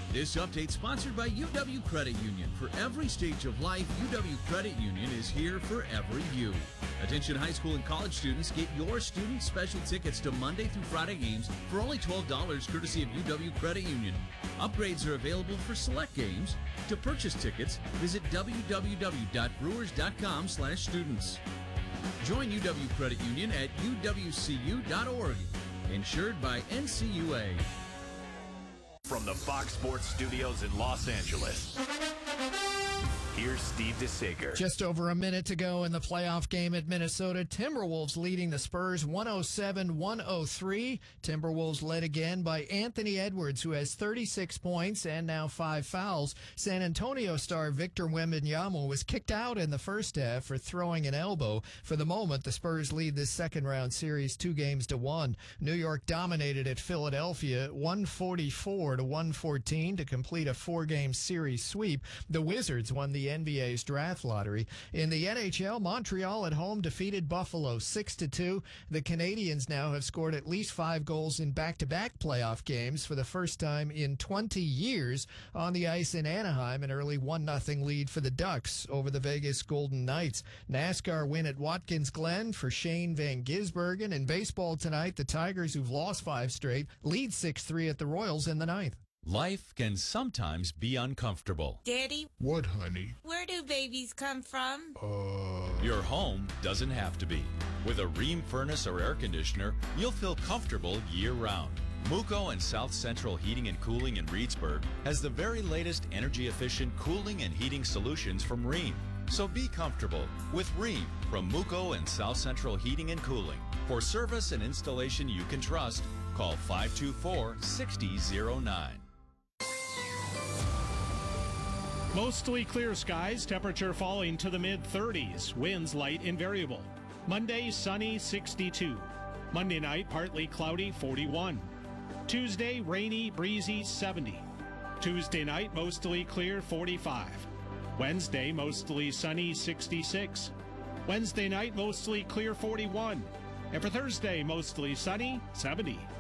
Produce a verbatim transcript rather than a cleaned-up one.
This update sponsored by U W Credit Union. For every stage of life, U W Credit Union is here for every you. Attention high school and college students, get your student special tickets to Monday through Friday games for only twelve dollars courtesy of U W Credit Union. Upgrades are available for select games. To purchase tickets, visit w w w dot brewers dot com slash students. Join U W Credit Union at u w c u dot org. Insured by N C U A. From the Fox Sports Studios in Los Angeles, here's Steve DeSager. Just over a minute to go in the playoff game at Minnesota. Timberwolves leading the Spurs one oh seven one oh three. Timberwolves led again by Anthony Edwards, who has thirty-six points and now five fouls. San Antonio star Victor Wembanyama was kicked out in the first half for throwing an elbow. For the moment, the Spurs lead this second round series two games to one. New York dominated at Philadelphia one forty-four to one fourteen to complete a four-game series sweep. The Wizards won the N B A's draft lottery. In the N H L, Montreal at home defeated Buffalo six to two. The Canadiens now have scored at least five goals in back-to-back playoff games for the first time in twenty years. On the ice in Anaheim, an early one nothing lead for the Ducks over the Vegas Golden Knights. NASCAR win at Watkins Glen for Shane Van Gisbergen. In baseball tonight, the Tigers, who've lost five straight, lead six three at the Royals in the ninth. Life can sometimes be uncomfortable. Daddy? What, honey? Where do babies come from? Uh... Your home doesn't have to be. With a Rheem furnace or air conditioner, you'll feel comfortable year-round. Muco and South Central Heating and Cooling in Reedsburg has the very latest energy-efficient cooling and heating solutions from Rheem. So be comfortable with Rheem from Muco and South Central Heating and Cooling. For service and installation you can trust, call five two four, six zero zero nine. Mostly clear skies, temperature falling to the mid thirties, winds light and variable. Monday, sunny, sixty-two. Monday night, partly cloudy, forty-one. Tuesday, rainy, breezy, seventy. Tuesday night, mostly clear, forty-five. Wednesday, mostly sunny, sixty-six. Wednesday night, mostly clear, forty-one. And for Thursday, mostly sunny, seventy.